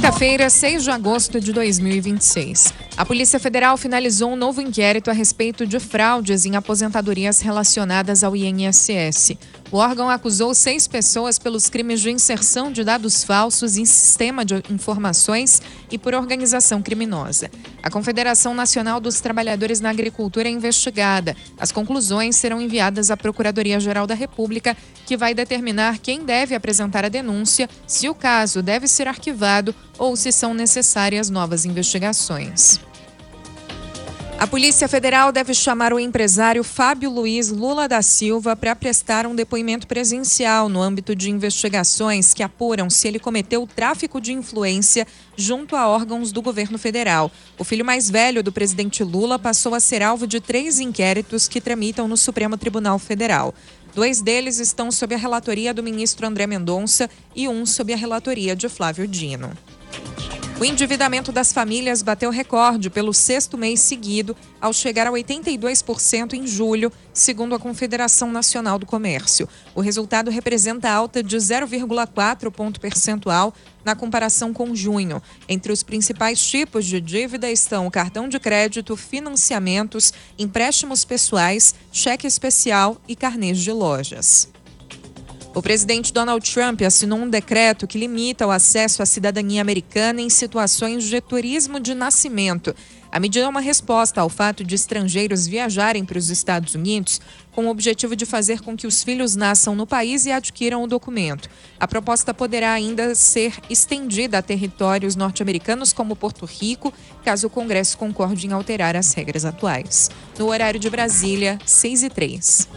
Quinta-feira, 6 de agosto de 2026. A Polícia Federal finalizou um novo inquérito a respeito de fraudes em aposentadorias relacionadas ao INSS. O órgão acusou 6 pessoas pelos crimes de inserção de dados falsos em sistema de informações e por organização criminosa. A Confederação Nacional dos Trabalhadores na Agricultura é investigada. As conclusões serão enviadas à Procuradoria-Geral da República, que vai determinar quem deve apresentar a denúncia, se o caso deve ser arquivado ou se são necessárias novas investigações. A Polícia Federal deve chamar o empresário Fábio Luiz Lula da Silva para prestar um depoimento presencial no âmbito de investigações que apuram se ele cometeu tráfico de influência junto a órgãos do governo federal. O filho mais velho do presidente Lula passou a ser alvo de 3 inquéritos que tramitam no Supremo Tribunal Federal. 2 deles estão sob a relatoria do ministro André Mendonça e um sob a relatoria de Flávio Dino. O endividamento das famílias bateu recorde pelo 6º mês seguido, ao chegar a 82% em julho, segundo a Confederação Nacional do Comércio. O resultado representa alta de 0,4 ponto percentual na comparação com junho. Entre os principais tipos de dívida estão o cartão de crédito, financiamentos, empréstimos pessoais, cheque especial e carnês de lojas. O presidente Donald Trump assinou um decreto que limita o acesso à cidadania americana em situações de turismo de nascimento. A medida é uma resposta ao fato de estrangeiros viajarem para os Estados Unidos com o objetivo de fazer com que os filhos nasçam no país e adquiram o documento. A proposta poderá ainda ser estendida a territórios norte-americanos como Porto Rico, caso o Congresso concorde em alterar as regras atuais. No horário de Brasília, 6h03.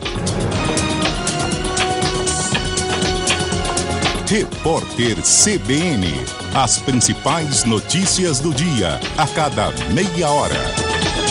Repórter CBN. As principais notícias do dia, a cada meia hora.